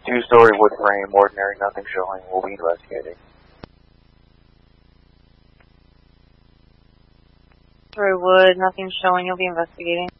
Two-story wood frame, ordinary, nothing showing. We'll be investigating. Story wood, nothing showing. You'll be investigating.